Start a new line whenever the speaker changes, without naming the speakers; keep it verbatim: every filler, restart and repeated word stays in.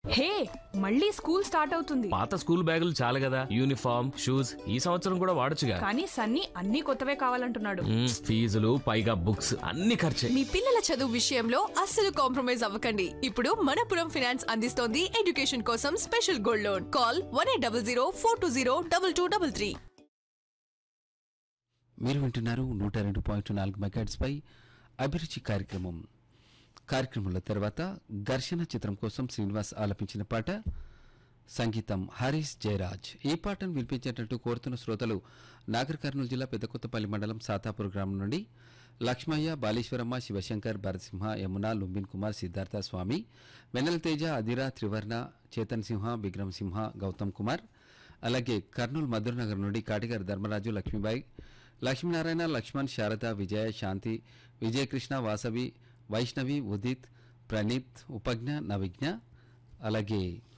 హే, మళ్ళీ school start అవుతుంది.
పాత స్కూల్ బ్యాగులు చాలు కదా, యూనిఫామ్ షూస్ ఈ సంవత్సరం కూడా వాడొచ్చుగా.
కానీ సన్నీ అన్ని కొత్తవే కావాలంటున్నాడు.
మ్మ్, ఫీజులు పైగా బుక్స్ అన్ని ఖర్చే.
మీ పిల్లల చదువు విషయంలో అస్సలు కాంప్రమైజ్ అవ్వకండి. ఇప్పుడు మనపురం ఫైనాన్స్ అందిస్తోంది ఎడ్యుకేషన్ కోసం special gold loan. Call one eight double zero four two zero double two double three.
మీరు వింటున్నారు నూట రెండు పాయింట్ నాలుగు మెగాహెర్ట్జ్ పై అభిరుచి కార్యక్రమం. కార్యక్రమంలో తర్వాత ఘర్షణ చిత్రం కోసం శ్రీనివాస్ ఆలపించిన పాట, సంగీతం హరీష్ జయరాజ్. ఈ పాటను వినిపించేటట్టు కోరుతున్న శ్రోతలు నాగర్ కర్నూలు జిల్లా పెద్దకొత్తపల్లి మండలం సాతాపూర్ గ్రామం నుండి లక్ష్మయ్య, బాలేశ్వరమ్మ, శివశంకర్, భరతసింహ, యమున, లుంబిన్ కుమార్, సిద్ధార్థ స్వామి, వెన్నెల తేజ, అదిరా, త్రివర్ణ, చేతన్ సింహ, విక్రమ్ సింహ, గౌతమ్ కుమార్. అలాగే కర్నూలు మధురనగర్ నుండి కాటిగారి ధర్మరాజు, లక్ష్మీబాయి, లక్ష్మీనారాయణ, లక్ష్మణ్, శారద, విజయ, శాంతి, విజయకృష్ణ, వాసవి, వైష్ణవి, ఉదిత్, ప్రణీత్, ఉపజ్ఞ, నవిజ్ఞ. అలాగే